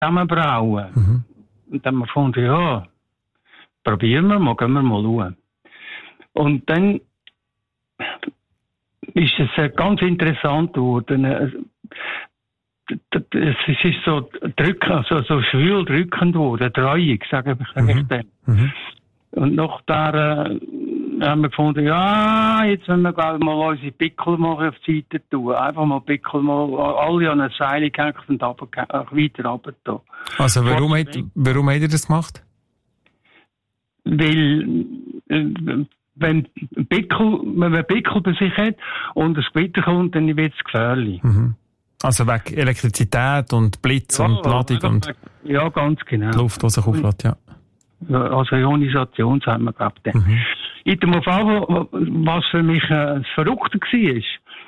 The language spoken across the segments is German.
zusammenbrauen. Und dann haben wir gefunden, ja, probieren wir mal, gehen wir mal schauen. Und dann ist es ganz interessant geworden. Es ist so drückend, so schwül drückend geworden, treuig, sage ich dann. Und nach der haben wir gefunden, ja, jetzt wollen wir mal unsere Pickel auf die Seite tun. Einfach mal Pickel alle an eine Seile gehängt und weiter runter tun. Also warum habt ihr das gemacht? Weil, wenn man Pickel bei sich hat und es Gewitter kommt, dann wird es gefährlich. Also wegen Elektrizität und Blitz und Ladung und ja, ganz genau. Die Luft, die sich auflädt, ja. Also Ionisation, sagen wir, glaube ich. In dem Fall, was für mich das Verrückte war,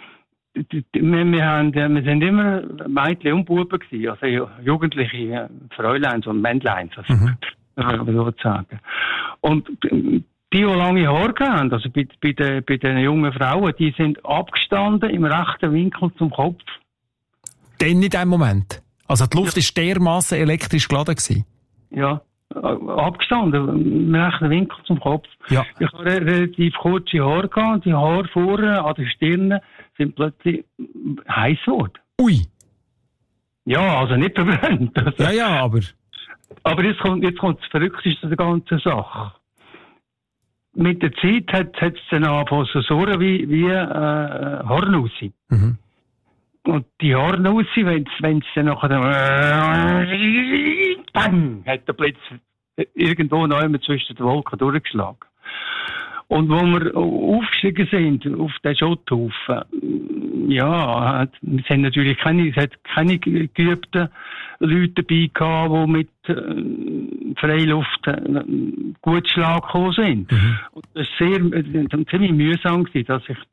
wir sind immer Mädchen und Buben gewesen, also jugendliche Fräuleins und Männleins, würde ich sagen. Und die lange Haare haben, also bei den jungen Frauen, die sind abgestanden im rechten Winkel zum Kopf. Dann in dem Moment? Also die Luft ist dermassen elektrisch geladen gewesen? Ja. Abgestanden, im rechten Winkel zum Kopf. Ja. Ich habe relativ kurze Haare gehabt und die Haare vorne an der Stirn sind plötzlich heiß geworden. Ui! Ja, also nicht verbrannt. Also. Ja, aber... Aber jetzt kommt das Verrückteste der ganzen Sache. Mit der Zeit hat es dann angefangen so surren wie Hornussi. Und die Hornussi, wenn es dann nachher bang, hat der Blitz irgendwo noch immer zwischen den Wolken durchgeschlagen. Und wo wir aufgestiegen sind auf den Schotthaufen, ja, es hat natürlich keine geübten Leute dabei gehabt, die mit Freiluft gut Schlag gekommen sind. Und das war ziemlich mühsam gewesen, dass ich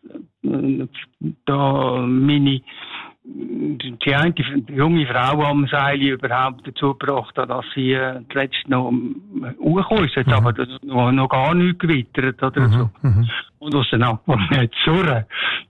da die eine junge Frau am Seil überhaupt dazu gebracht hat, dass sie zuletzt noch hochgekommen ist, aber noch gar nicht gewittert oder so. Und aus den Nachbarn nicht surren,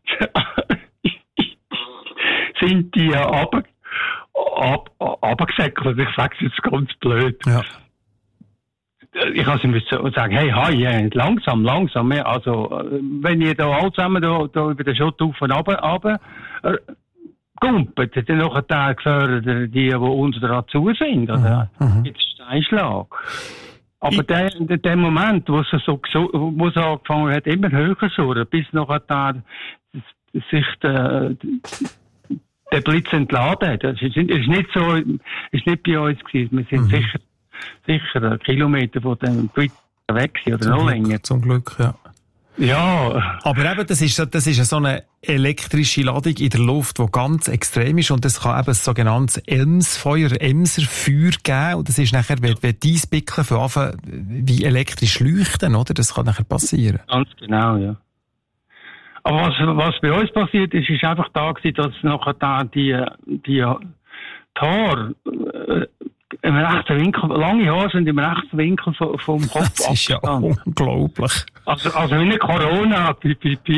sind die runtergesäckelt. Ich sage es jetzt ganz blöd. Ja. Ich kann sie sagen, hey, langsam. Also, wenn ihr da alle zusammen da über den Schotthaufen runter gumpet, dann nachher gehören die unten dazu sind, oder? Jetzt Steinschlag. Aber der Moment, wo es angefangen hat, immer höher zu surren, bis nachher sich der Blitz entladen hat. Das ist nicht bei uns gewesen. Wir sind sicher Kilometer von dem Blitz weg gewesen, oder noch länger. Zum Glück, ja. Ja. Aber eben, das ist so eine elektrische Ladung in der Luft, die ganz extrem ist. Und es kann eben ein sogenanntes Elmsfeuer, Emserfeuer geben. Und das ist nachher, wenn dein Pickel von Anfang wie elektrisch leuchten, oder? Das kann nachher passieren. Ganz genau, ja. Aber was bei uns passiert ist einfach da gewesen, dass nachher da die Haare im rechten Winkel, lange Haare sind im rechten Winkel vom Kopf. Das ist ja unglaublich. Also wie eine Corona bei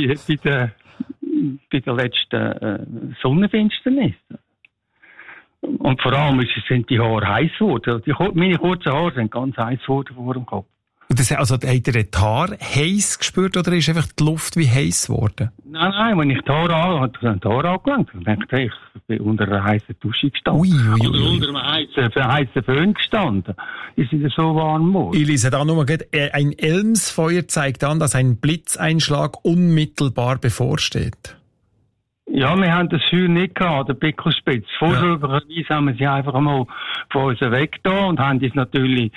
der letzten Sonnenfinsternis. Und vor allem sind die Haare heiß geworden. Meine kurzen Haare sind ganz heiß geworden vor dem Kopf. Also habt ihr die Haare heiß gespürt oder ist einfach die Luft wie heiß geworden? Nein, wenn ich die Haare angelangt habe, dachte ich bin unter einer heißen Dusche gestanden. Oder unter einem heißen Föhn gestanden. Die sind so warm geworden. Ich lese da nur gerade, ein Elmsfeuer zeigt an, dass ein Blitzeinschlag unmittelbar bevorsteht. Ja, wir haben das Feuer nicht gehabt, der Pickelspitz. Vorsorglich haben wir sie einfach mal von uns weg da und haben das natürlich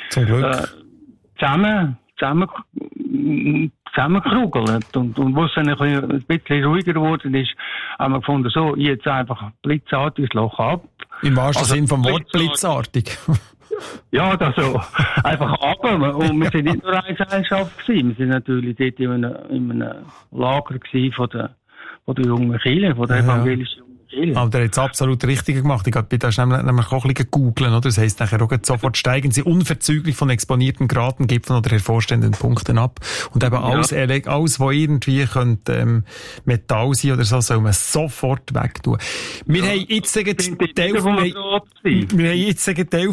zusammengerugelt. Und wo es dann ein bisschen ruhiger geworden ist, haben wir gefunden, so, jetzt einfach blitzartig das Loch ab. Im wahrsten Sinn vom Wort blitzartig. Ja, das so. Einfach ab. Und wir sind nicht nur eine Gesellschaft gewesen. Wir sind natürlich dort in einem Lager gewesen von der jungen Kirche, von der evangelischen jungen Kirche. Aber der hat es absolut richtig gemacht. Ich bin da nämlich auch ein bisschen googeln, oder? Das heisst nachher auch sofort steigen sie unverzüglich von exponierten Gratengipfeln oder hervorstehenden Punkten ab. Und eben alles, was irgendwie könnte, Metall sein oder so, soll man sofort wegtun. Wir haben jetzt einen Teil